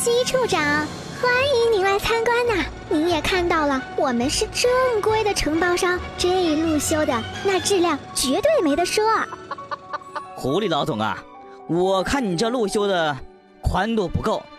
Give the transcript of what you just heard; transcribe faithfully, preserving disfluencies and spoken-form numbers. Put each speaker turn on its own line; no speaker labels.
姬处长，欢迎您来参观呐！您也看到了，我们是正规的承包商，这路修的那质量绝对没得说。
狐狸老总啊，我看你这路修的宽度不够，